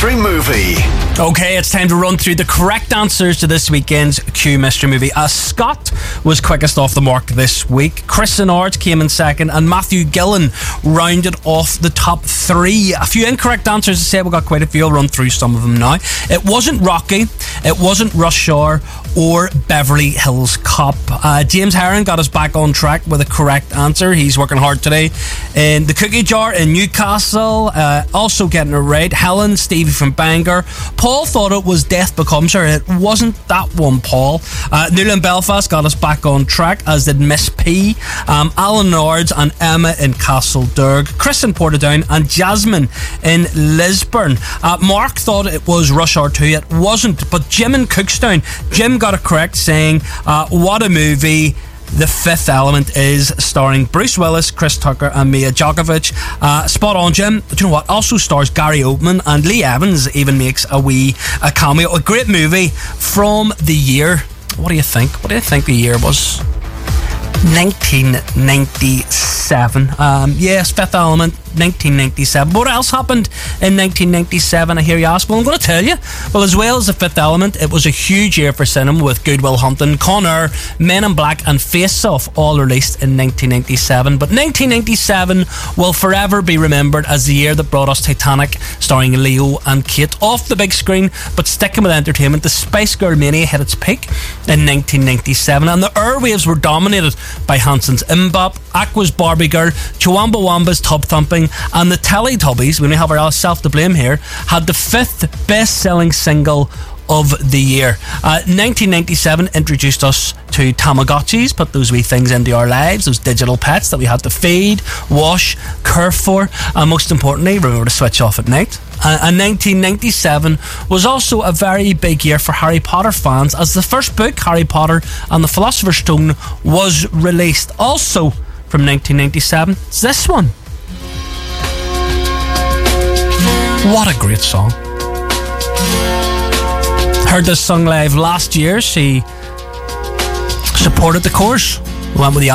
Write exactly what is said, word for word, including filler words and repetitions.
Mystery Movie. Okay, it's time to run through the correct answers to this weekend's Q Mystery Movie. Uh, Scott was quickest off the mark this week. Chris Sinnard came in second, and Matthew Gillen rounded off the top three. A few incorrect answers. I said we got quite a few. I'll run through some of them now. It wasn't Rocky, it wasn't Rush Hour, or Beverly Hills Cop. Uh, James Herron got us back on track with a correct answer. He's working hard today. In the Cookie Jar in Newcastle, uh, also getting it right. Helen, Stevie from Bangor. Paul thought it was Death Becomes Her. It wasn't that one, Paul. Uh, Neil in Belfast got us back on track, as did Miss P. Um, Alan Nards and Emma in Castlederg. Chris in Portadown and Jasmine in Lisburn. Uh, Mark thought it was Rush Hour two. It wasn't, but Jim in Cookstown. Jim got it correct, saying, uh, what a movie. The Fifth Element is starring Bruce Willis, Chris Tucker and Mia Djokovic. Uh, spot on, Jim. Do you know what? Also stars Gary Oldman, and Lee Evans even makes a wee a cameo. A great movie from the year. What do you think? What do you think the year was? nineteen ninety-seven. Um, yes, Fifth Element, nineteen ninety-seven. But what else happened in nineteen ninety-seven, I hear you ask? Well, I'm going to tell you. Well, as well as The Fifth Element, it was a huge year for cinema, with Good Will Hunting, Con Air, Men in Black and Face Off all released in nineteen ninety-seven. But nineteen ninety-seven will forever be remembered as the year that brought us Titanic, starring Leo and Kate, off the big screen. But sticking with entertainment, the Spice Girl mania hit its peak in nineteen ninety-seven, and the airwaves were dominated by Hanson's Mbop, Aqua's Barbie Girl, Chuwamba Wamba's Tub Thumping, and the Teletubbies, we may have ourselves to blame here, had the fifth best-selling single of the year. Uh, nineteen ninety-seven introduced us to Tamagotchis, put those wee things into our lives, those digital pets that we had to feed, wash, care for, and most importantly, remember to switch off at night. Uh, and nineteen ninety-seven was also a very big year for Harry Potter fans, as the first book, Harry Potter and the Philosopher's Stone, was released. Also from nineteen ninety-seven, it's this one. What a great song. Heard this song live last year. She supported the course. Went with the